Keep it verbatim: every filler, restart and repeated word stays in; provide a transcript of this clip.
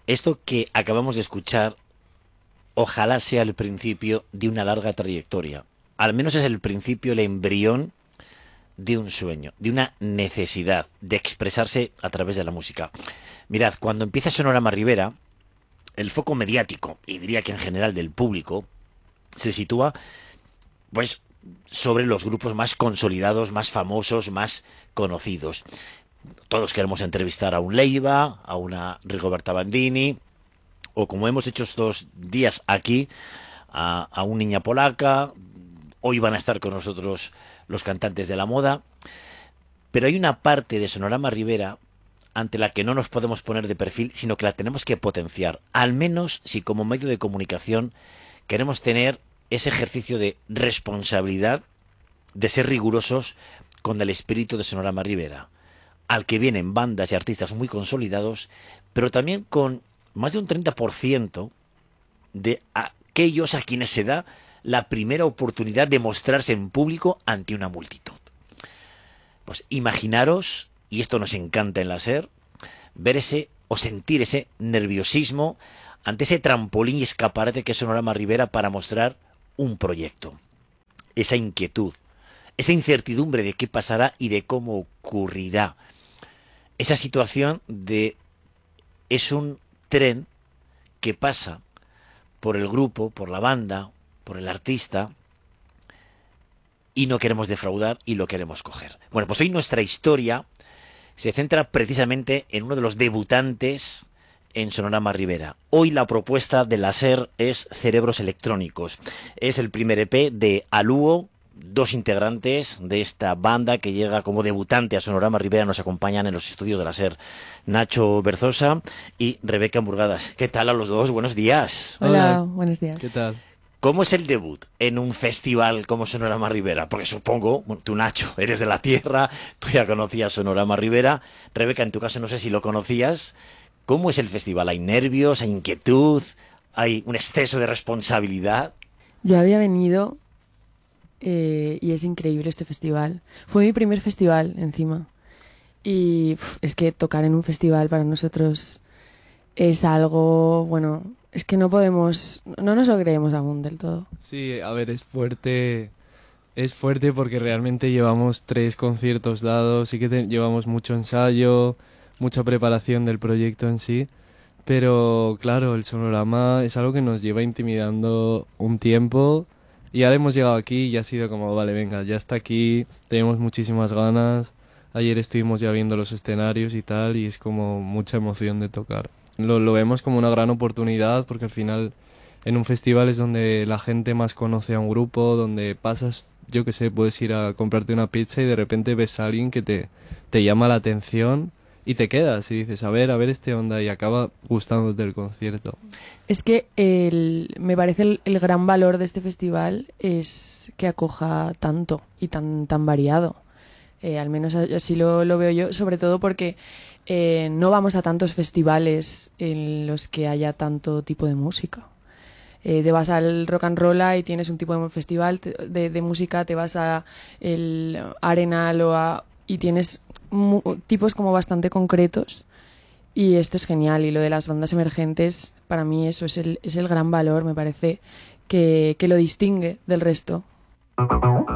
Esto que acabamos de escuchar, ojalá sea el principio de una larga trayectoria. Al menos es el principio, el embrión de un sueño, de una necesidad de expresarse a través de la música. Mirad, cuando empieza Sonorama Rivera, el foco mediático, y diría que en general del público, se sitúa pues sobre los grupos más consolidados, más famosos, más conocidos. Todos queremos entrevistar a un Leiva, a una Rigoberta Bandini, o como hemos hecho estos días aquí, a, a un Niña Polaca. Hoy van a estar con nosotros los cantantes de la moda. Pero hay una parte de Sonorama Rivera ante la que no nos podemos poner de perfil, sino que la tenemos que potenciar. Al menos si como medio de comunicación queremos tener ese ejercicio de responsabilidad, de ser rigurosos con el espíritu de Sonorama Rivera, al que vienen bandas y artistas muy consolidados, pero también con más de un treinta por ciento de aquellos a quienes se da la primera oportunidad de mostrarse en público ante una multitud. Pues imaginaros, y esto nos encanta en la SER, ver ese o sentir ese nerviosismo ante ese trampolín y escaparate que es Sonorama Rivera para mostrar un proyecto. Esa inquietud, esa incertidumbre de qué pasará y de cómo ocurrirá. Esa situación de es un tren que pasa por el grupo, por la banda, por el artista, y no queremos defraudar y lo queremos coger. Bueno, pues hoy nuestra historia se centra precisamente en uno de los debutantes en Sonorama Rivera. Hoy la propuesta de la SER es Cerebros Electrónicos. Es el primer E P de Aluo. Dos integrantes de esta banda que llega como debutante a Sonorama Rivera nos acompañan en los estudios de la SER. Nacho Berzosa y Rebeca Murgadas. ¿Qué tal a los dos? Buenos días. Hola, buenos días. ¿Qué tal? ¿Cómo es el debut en un festival como Sonorama Rivera? Porque supongo, bueno, tú Nacho, eres de la tierra, tú ya conocías Sonorama Rivera. Rebeca, en tu caso no sé si lo conocías. ¿Cómo es el festival? ¿Hay nervios? ¿Hay inquietud? ¿Hay un exceso de responsabilidad? Yo había venido eh, y es increíble este festival. Fue mi primer festival encima. Y uf, es que tocar en un festival para nosotros es algo, bueno, es que no podemos, no nos lo creemos aún del todo. Sí, a ver, es fuerte, es fuerte porque realmente llevamos tres conciertos dados, sí que te- llevamos mucho ensayo, mucha preparación del proyecto en sí, pero claro, el sonorama es algo que nos lleva intimidando un tiempo y ahora hemos llegado aquí y ha sido como, vale, venga, ya está aquí, tenemos muchísimas ganas, ayer estuvimos ya viendo los escenarios y tal y es como mucha emoción de tocar. Lo, lo vemos como una gran oportunidad porque al final en un festival es donde la gente más conoce a un grupo, donde pasas, yo qué sé, puedes ir a comprarte una pizza y de repente ves a alguien que te, te llama la atención y te quedas y dices, a ver, a ver este onda y acaba gustándote el concierto. Es que el, me parece el, el gran valor de este festival es que acoja tanto y tan, tan variado. Eh, al menos así lo, lo veo yo, sobre todo porque eh, no vamos a tantos festivales en los que haya tanto tipo de música. Eh, te vas al Rock and Roll y tienes un tipo de festival te- de, de música, te vas a el Arenal o a, y tienes mu- tipos como bastante concretos y esto es genial. Y lo de las bandas emergentes, para mí eso es el, es el gran valor, me parece que, que lo distingue del resto.